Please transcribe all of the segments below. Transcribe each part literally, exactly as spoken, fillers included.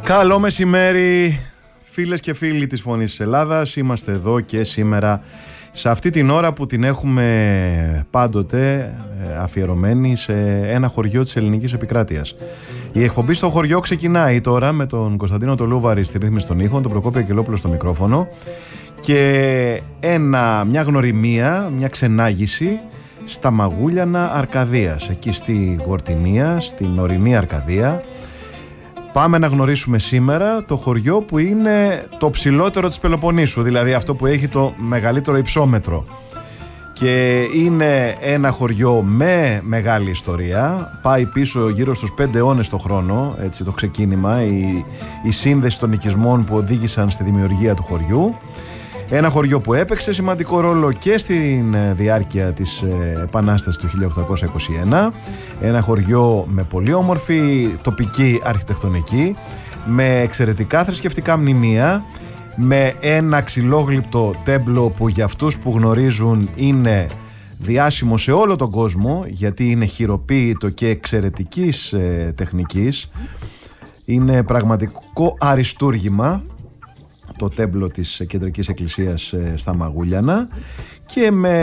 Καλό μεσημέρι, φίλες και φίλοι της Φωνής της Ελλάδας. Είμαστε εδώ και σήμερα σε αυτή την ώρα που την έχουμε πάντοτε αφιερωμένη σε ένα χωριό της ελληνικής επικράτειας. Η εκπομπή στο χωριό ξεκινάει τώρα με τον Κωνσταντίνο Τολούβαρη στη ρύθμιση των ήχων, τον Προκόπη Αγγελόπουλο στο μικρόφωνο και ένα, μια γνωριμία, μια ξενάγηση στα Μαγούλιανα Αρκαδίας, εκεί στη Γορτινία, στην ορεινή Αρκαδία. Πάμε να γνωρίσουμε σήμερα το χωριό που είναι το ψηλότερο της Πελοποννήσου, δηλαδή αυτό που έχει το μεγαλύτερο υψόμετρο. Και είναι ένα χωριό με μεγάλη ιστορία, πάει πίσω γύρω στους πέντε αιώνες το χρόνο, έτσι το ξεκίνημα, η, η σύνδεση των οικισμών που οδήγησαν στη δημιουργία του χωριού. Ένα χωριό που έπαιξε σημαντικό ρόλο και στην διάρκεια της Επανάστασης του χίλια οκτακόσια είκοσι ένα. Ένα χωριό με πολύ όμορφη τοπική αρχιτεκτονική, με εξαιρετικά θρησκευτικά μνημεία, με ένα ξυλόγλυπτο τέμπλο που για αυτούς που γνωρίζουν είναι διάσημο σε όλο τον κόσμο, γιατί είναι χειροποίητο και εξαιρετικής ε, τεχνικής. Είναι πραγματικό αριστούργημα το τέμπλο της Κεντρικής Εκκλησίας ε, στα Μαγούλιανα, και με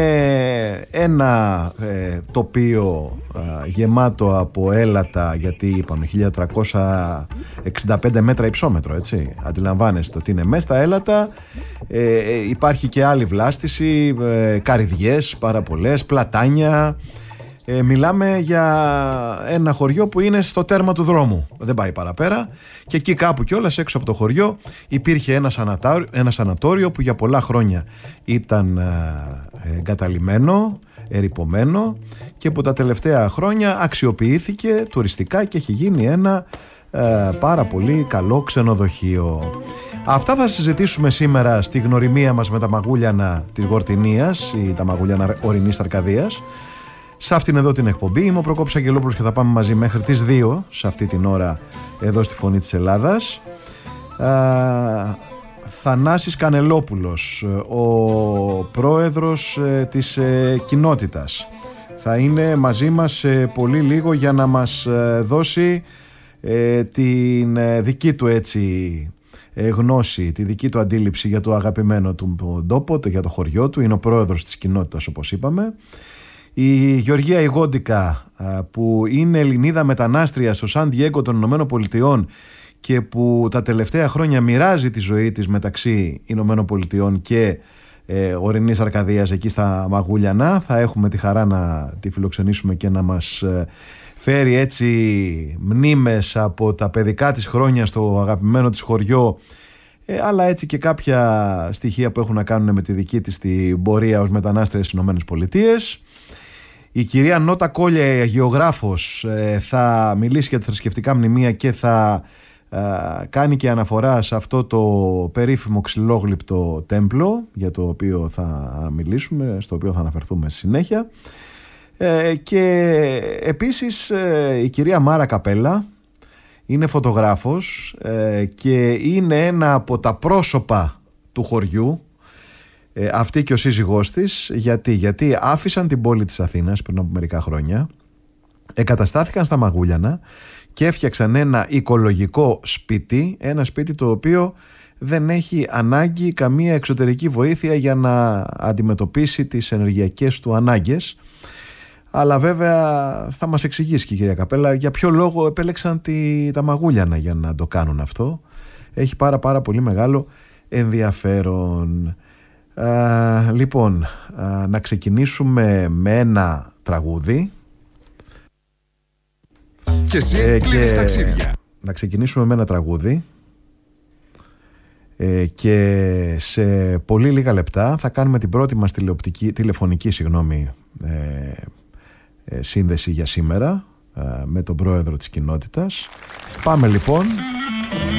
ένα ε, τοπίο ε, γεμάτο από έλατα, γιατί είπαμε χίλια τριακόσια εξήντα πέντε μέτρα υψόμετρο, έτσι, αντιλαμβάνεστε ότι είναι μέσα στα έλατα. ε, ε, υπάρχει και άλλη βλάστηση, ε, καρυδιές πάρα πολλές, πλατάνια. Ε, μιλάμε για ένα χωριό που είναι στο τέρμα του δρόμου, δεν πάει παραπέρα, και εκεί κάπου κιόλας έξω από το χωριό υπήρχε ένα σανατόριο, ένα σανατόριο που για πολλά χρόνια ήταν ε, εγκαταλειμμένο, ερειπωμένο, και που τα τελευταία χρόνια αξιοποιήθηκε τουριστικά και έχει γίνει ένα ε, πάρα πολύ καλό ξενοδοχείο. Αυτά θα συζητήσουμε σήμερα στη γνωριμία μας με τα Μαγούλιανα της Γορτινίας ή τα Μαγούλιανα ορεινής Αρκαδίας. Σε αυτήν εδώ την εκπομπή είμαι ο Προκόπης Αγγελόπουλος και θα πάμε μαζί μέχρι τις δύο σε αυτή την ώρα εδώ στη Φωνή της Ελλάδας. Α, Θανάσης Κανελόπουλος, ο πρόεδρος ε, της ε, κοινότητας, θα είναι μαζί μας σε πολύ λίγο για να μας ε, δώσει ε, την ε, δική του έτσι ε, γνώση, τη δική του αντίληψη για το αγαπημένο του τόπο, το, για το χωριό του. Είναι ο πρόεδρος της κοινότητας, όπως είπαμε. Η Γεωργία Ιγόντικα, που είναι Ελληνίδα μετανάστρια στο Σαν Διέγκο των Ηνωμένων Πολιτειών και που τα τελευταία χρόνια μοιράζει τη ζωή της μεταξύ Ηνωμένων Πολιτειών και ε, ορεινής Αρκαδίας εκεί στα Μαγούλιανα. Θα έχουμε τη χαρά να τη φιλοξενήσουμε και να μας ε, φέρει έτσι μνήμες από τα παιδικά της χρόνια στο αγαπημένο της χωριό, ε, αλλά έτσι και κάποια στοιχεία που έχουν να κάνουν με τη δική της την πορεία ως μετανάστρια στις Ηνωμένες Πολιτείες. Η κυρία Νότα Κόλια, γεωγράφος, θα μιλήσει για τα θρησκευτικά μνημεία και θα κάνει και αναφορά σε αυτό το περίφημο ξυλόγλυπτο τέμπλο, για το οποίο θα μιλήσουμε, στο οποίο θα αναφερθούμε στη συνέχεια. Και επίσης η κυρία Μάρα Καπέλα είναι φωτογράφος και είναι ένα από τα πρόσωπα του χωριού. Ε, αυτή και ο σύζυγός της. Γιατί, γιατί άφησαν την πόλη της Αθήνας πριν από μερικά χρόνια, εγκαταστάθηκαν στα Μαγούλιανα και έφτιαξαν ένα οικολογικό σπίτι, ένα σπίτι το οποίο δεν έχει ανάγκη καμία εξωτερική βοήθεια για να αντιμετωπίσει τις ενεργειακές του ανάγκες. Αλλά βέβαια θα μας εξηγήσει και η κυρία Καπέλα για ποιο λόγο επέλεξαν τη, τα Μαγούλιανα για να το κάνουν αυτό. Έχει πάρα πάρα πολύ μεγάλο ενδιαφέρον. Uh, λοιπόν, uh, να ξεκινήσουμε με ένα τραγούδι και εσύ ε, κλείνεις ταξίδια. Να ξεκινήσουμε με ένα τραγούδι ε, και σε πολύ λίγα λεπτά θα κάνουμε την πρώτη μας τηλεοπτική, τηλεφωνική συγγνώμη, ε, ε, σύνδεση για σήμερα ε, με τον πρόεδρο της κοινότητας. Πάμε λοιπόν.